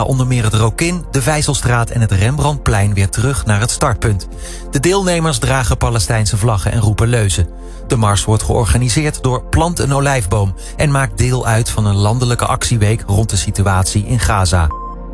onder meer het Rokin, de Vijzelstraat en het Rembrandtplein weer terug naar het startpunt. De deelnemers dragen Palestijnse vlaggen en roepen leuzen. De mars wordt georganiseerd door Plant een Olijfboom en maakt deel uit van een landelijke actieweek rond de situatie in Gaza.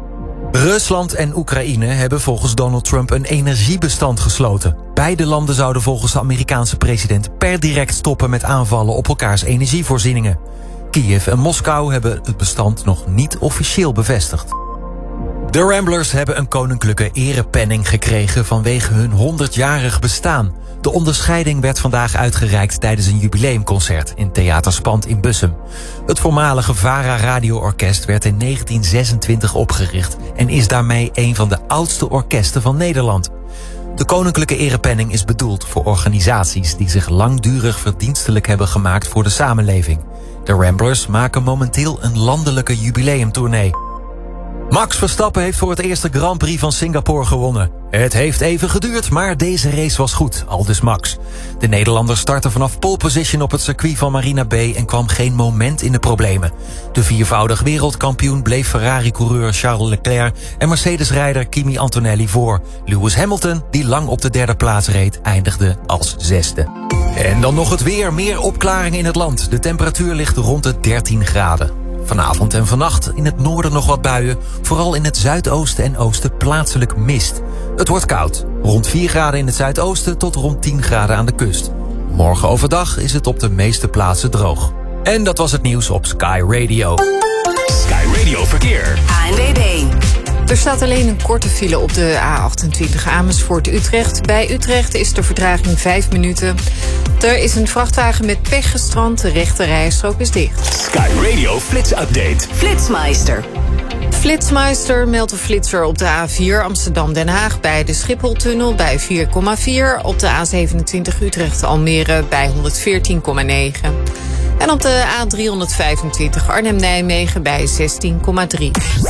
Rusland en Oekraïne hebben volgens Donald Trump een energiebestand gesloten. Beide landen zouden volgens de Amerikaanse president per direct stoppen met aanvallen op elkaars energievoorzieningen. Kiev en Moskou hebben het bestand nog niet officieel bevestigd. De Ramblers hebben een koninklijke erepenning gekregen vanwege hun 100-jarig bestaan. De onderscheiding werd vandaag uitgereikt tijdens een jubileumconcert in Theater Spand in Bussum. Het voormalige VARA Radio-orkest werd in 1926 opgericht en is daarmee een van de oudste orkesten van Nederland. De koninklijke erepenning is bedoeld voor organisaties die zich langdurig verdienstelijk hebben gemaakt voor de samenleving. De Ramblers maken momenteel een landelijke jubileumtournee. Max Verstappen heeft voor het eerst de Grand Prix van Singapore gewonnen. Het heeft even geduurd, maar deze race was goed, aldus Max. De Nederlander startte vanaf pole position op het circuit van Marina Bay en kwam geen moment in de problemen. De viervoudig wereldkampioen bleef Ferrari-coureur Charles Leclerc en Mercedes-rijder Kimi Antonelli voor. Lewis Hamilton, die lang op de derde plaats reed, eindigde als zesde. En dan nog het weer, meer opklaringen in het land. De temperatuur ligt rond de 13 graden. Vanavond en vannacht in het noorden nog wat buien. Vooral in het zuidoosten en oosten plaatselijk mist. Het wordt koud. Rond 4 graden in het zuidoosten tot rond 10 graden aan de kust. Morgen overdag is het op de meeste plaatsen droog. En dat was het nieuws op Sky Radio. Sky Radio Verkeer. ANWB. Er staat alleen een korte file op de A28 Amersfoort-Utrecht. Bij Utrecht is de vertraging 5 minuten. Er is een vrachtwagen met pech gestrand. De rechte rijstrook is dicht. Sky Radio Flitsupdate. Flitsmeister. Flitsmeister meldt de flitser op de A4 Amsterdam-Den Haag bij de Schipholtunnel bij 4,4. Op de A27 Utrecht-Almere bij 114,9. En op de A325 Arnhem-Nijmegen bij 16,3.